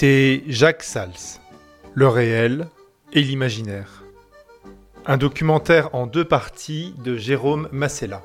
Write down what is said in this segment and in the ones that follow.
C'était Jacques Sals, le réel et l'imaginaire. Un documentaire en 2 parties de Jérôme Massella.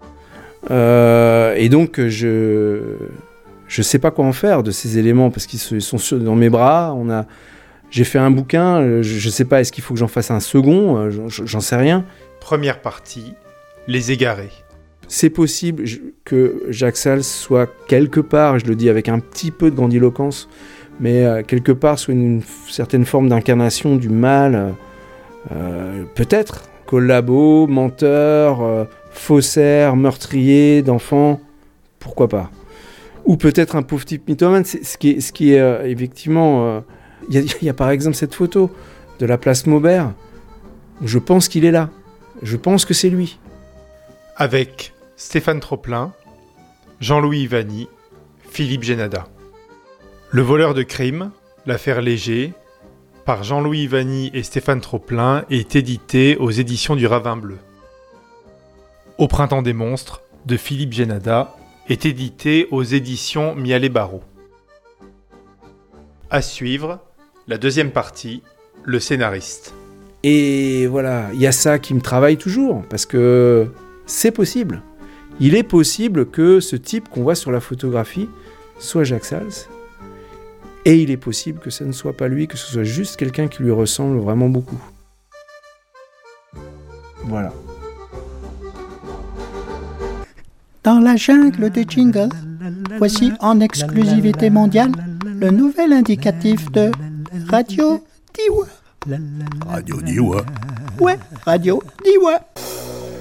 Et donc je sais pas quoi en faire de ces éléments parce qu'ils sont dans mes bras. J'ai fait un bouquin, je sais pas, est-ce qu'il faut que j'en fasse un second, j'en sais rien. Première partie, Les Égarés. C'est possible que Jacques Sals soit quelque part, je le dis avec un petit peu de grandiloquence, mais quelque part soit une certaine forme d'incarnation du mal, peut-être, collabo, menteur, faussaire, meurtrier d'enfants, pourquoi pas. Ou peut-être un pauvre type mythomane, ce qui est effectivement... Il y a par exemple cette photo de la place Maubert, où je pense qu'il est là, je pense que c'est lui. Avec Stéphane Troplin, Jean-Louis Ivany, Philippe Génada. Le voleur de crime, l'affaire Léger, par Jean-Louis Ivany et Stéphane Troplin, est édité aux éditions du Ravin Bleu. Au printemps des monstres, de Philippe Génada, est édité aux éditions Mialet Barreau. À suivre, la 2e partie, le scénariste. Et voilà, il y a ça qui me travaille toujours, parce que c'est possible. Il est possible que ce type qu'on voit sur la photographie soit Jacques Sals, et il est possible que ce ne soit pas lui, que ce soit juste quelqu'un qui lui ressemble vraiment beaucoup. Voilà. Dans la jungle des jingles, voici en exclusivité mondiale le nouvel indicatif de Radio Diwa. Radio Diwa. Ouais, Radio Diwa.